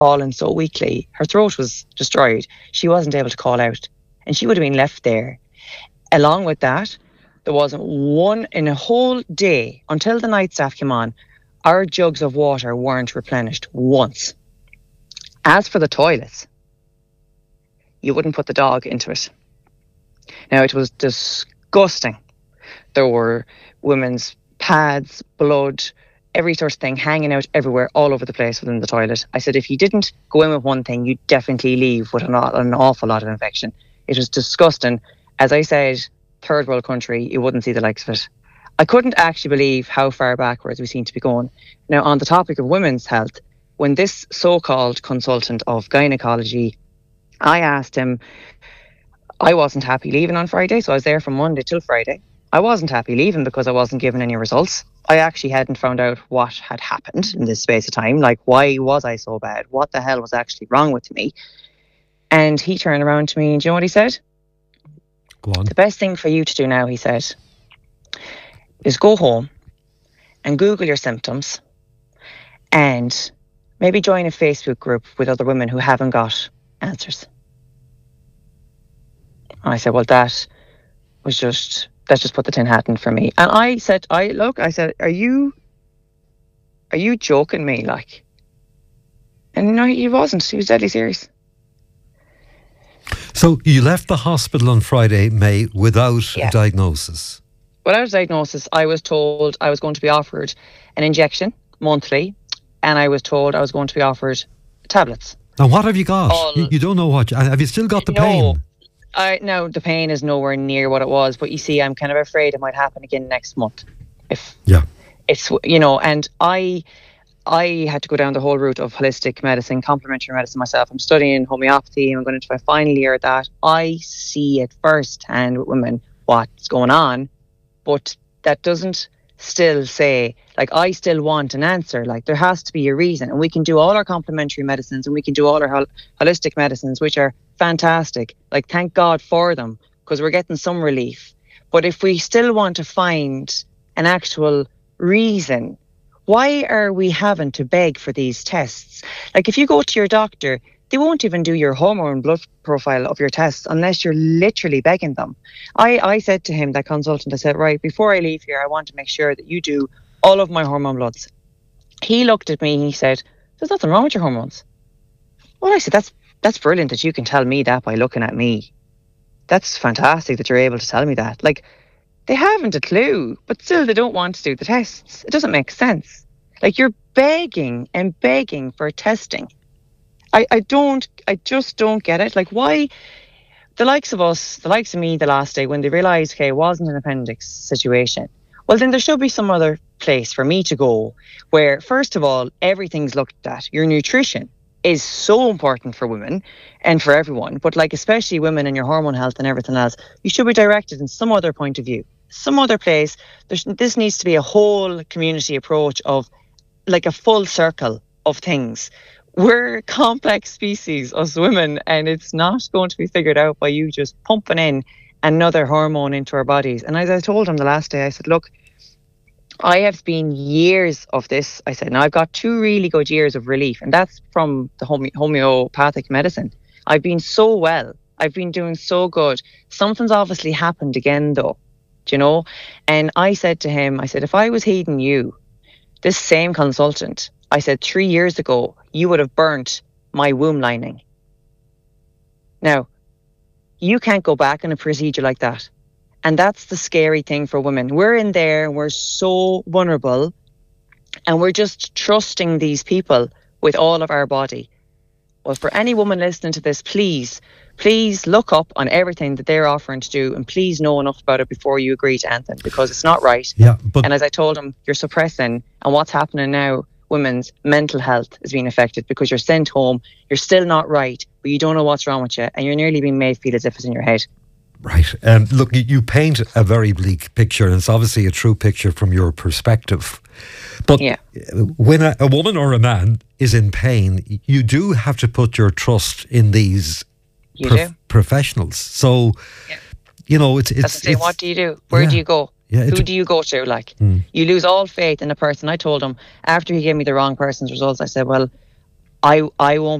fallen so weakly. Her throat was destroyed. She wasn't able to call out. And she would have been left there. Along with that, there wasn't one in a whole day until the night staff came on. Our jugs of water weren't replenished once. As for the toilets, you wouldn't put the dog into it. Now, it was disgusting. There were women's pads, blood, every sort of thing hanging out everywhere, all over the place within the toilet. I said, if you didn't go in with one thing, you'd definitely leave with an awful lot of infection. It was disgusting. As I said, third world country, you wouldn't see the likes of it. I couldn't actually believe how far backwards we seem to be going. Now, on the topic of women's health, when this so-called consultant of gynecology, I asked him, I wasn't happy leaving on Friday, so I was there from Monday till Friday. I wasn't happy leaving because I wasn't given any results. I actually hadn't found out what had happened in this space of time. Like, why was I so bad? What the hell was actually wrong with me? And he turned around to me and do you know what he said? Go on. The best thing for you to do now, he said, is go home and Google your symptoms and maybe join a Facebook group with other women who haven't got answers. And I said, well, that just put the tin hat in for me. And I said, are you joking me? Like, and no, he wasn't. He was deadly serious. So you left the hospital on Friday, May, without a diagnosis? Without a diagnosis, I was told I was going to be offered an injection monthly, and I was told I was going to be offered tablets. Now, what have you got? You don't know what. Have you still got the pain? No, the pain is nowhere near what it was. But you see, I'm kind of afraid it might happen again next month. It's, and I had to go down the whole route of holistic medicine, complementary medicine myself. I'm studying homeopathy. I'm going into my final year of that. I see it firsthand with women what's going on, but that doesn't still say, like, I still want an answer. Like, there has to be a reason. And we can do all our complementary medicines and we can do all our holistic medicines, which are fantastic. Like, thank God for them, because we're getting some relief. But if we still want to find an actual reason, why are we having to beg for these tests? Like, if you go to your doctor, they won't even do your hormone blood profile of your tests unless you're literally begging them. I said to him, that consultant, I said, right, before I leave here, I want to make sure that you do all of my hormone bloods. He looked at me and he said, there's nothing wrong with your hormones. Well, I said, that's brilliant that you can tell me that by looking at me. That's fantastic that you're able to tell me that. Like, they haven't a clue, but still they don't want to do the tests. It doesn't make sense. Like, you're begging and begging for testing. I just don't get it. Like, why the likes of us, the likes of me the last day, when they realised, okay, it wasn't an appendix situation, well, then there should be some other place for me to go where, first of all, everything's looked at. Your nutrition is so important for women and for everyone, but like especially women and your hormone health and everything else, you should be directed in some other point of view, some other place. This needs to be a whole community approach of like a full circle of things. We're a complex species, us women, and it's not going to be figured out by you just pumping in another hormone into our bodies. And as I told him the last day, I said, look, I have been years of this. I said, now I've got 2 really good years of relief, and that's from the homeopathic medicine. I've been so well. I've been doing so good. Something's obviously happened again, though, do you know? And I said to him, I said, if I was heeding you, this same consultant, I said 3 years ago, you would have burnt my womb lining. Now, you can't go back on a procedure like that. And that's the scary thing for women. We're in there, we're so vulnerable, and we're just trusting these people with all of our body. Well, for any woman listening to this, please look up on everything that they're offering to do, and please know enough about it before you agree to anything, because it's not right. And as I told him, you're suppressing, and what's happening now, women's mental health is being affected because you're sent home, you're still not right, but you don't know what's wrong with you, and you're nearly being made feel as if it's in your head. Right. Look, you paint a very bleak picture, and it's obviously a true picture from your perspective. But when a woman or a man is in pain, you do have to put your trust in these professionals. So, you know, it's what do you do? Where do you go? Who do you go to? Like, you lose all faith in a person. I told him after he gave me the wrong person's results, I said, well, I won't